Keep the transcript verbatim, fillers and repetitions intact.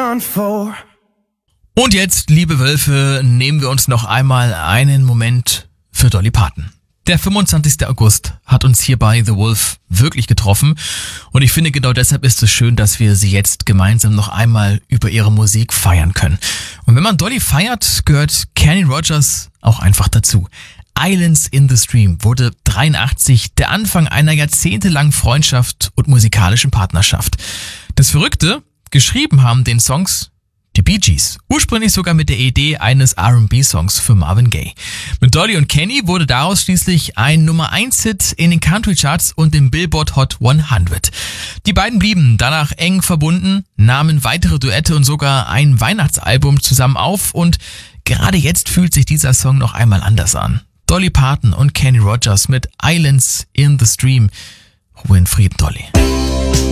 done for. Und jetzt, liebe Wölfe, nehmen wir uns noch einmal einen Moment für Dolly Parton. Der fünfundzwanzigster August hat uns hier bei The Wolf wirklich getroffen und ich finde, genau deshalb ist es schön, dass wir sie jetzt gemeinsam noch einmal über ihre Musik feiern können. Und wenn man Dolly feiert, gehört Kenny Rogers auch einfach dazu. Islands in the Stream wurde dreiundachtzig der Anfang einer jahrzehntelangen Freundschaft und musikalischen Partnerschaft. Das Verrückte, geschrieben haben den Songs die Bee Gees, ursprünglich sogar mit der Idee eines R and B-Songs für Marvin Gaye. Mit Dolly und Kenny wurde daraus schließlich ein Nummer eins Hit in den Country-Charts und dem Billboard Hot hundert. Die beiden blieben danach eng verbunden, nahmen weitere Duette und sogar ein Weihnachtsalbum zusammen auf und gerade jetzt fühlt sich dieser Song noch einmal anders an. Dolly Parton und Kenny Rogers mit Islands in the Stream. Ruhe in Frieden, Dolly.